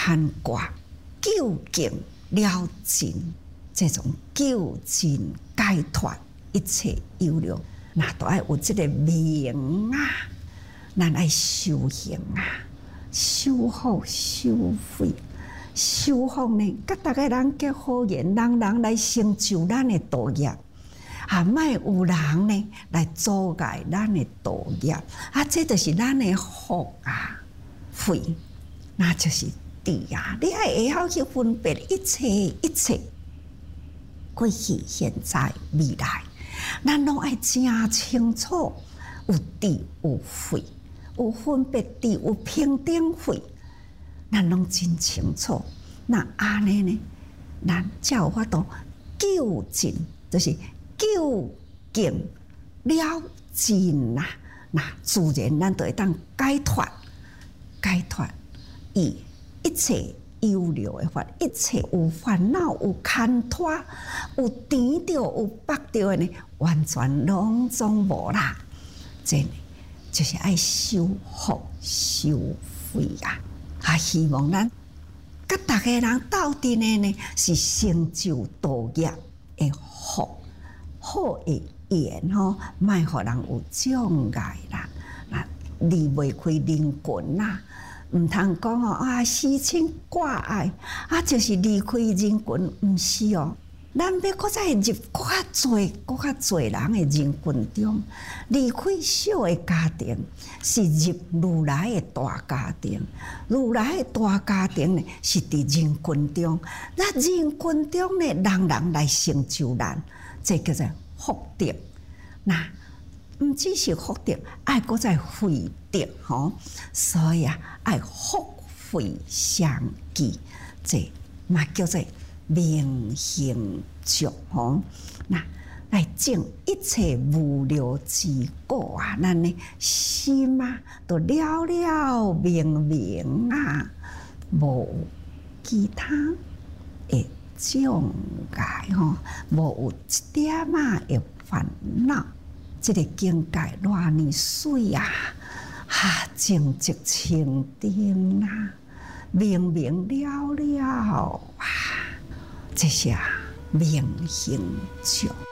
牵挂，究竟了尽这种究竟解脱一切忧虑，那都要有这个明啊，咱爱修行啊，修好修慧。修复呢，甲大家人结好缘，人来成就咱的道业，莫有人呢来阻碍咱的道业，这就是咱的福啊，慧，那就是智啊！你爱会晓去分别一切，过去、现在、未来，咱拢爱真清楚，有智有慧，有分别智，有平等慧。咱拢真清楚，那安尼呢？咱才有法度究竟，就是究竟了尽啊！那自然咱就会当解脱伊一切忧虑的法，一切有烦恼、有牵拖、有甜着、有拔着的呢，完全拢总无啦。这就是爱修福修慧啊！希望咱甲大家人斗阵的呢，是成就道业的福好的缘吼，莫互人有障碍啦，离袂开人群啦，毋通讲私情挂碍就是离开人群，毋是哦。咱要搁再入搁较侪人的人群中，离开小的家庭，是入如来的大家庭。如来的大家庭呢，是伫人群中。那人群中呢，人来成就咱，这叫做福德。那毋只是福德，爱搁再慧德吼。所以爱福慧相济，这嘛叫做明行足吼，那来证一切无聊之果啊！咱呢心啊，都了了明啊，无其他的障碍吼，无有一点的烦恼。这个境界偌尼水啊，正直清定啊，明了了啊！这些明行足。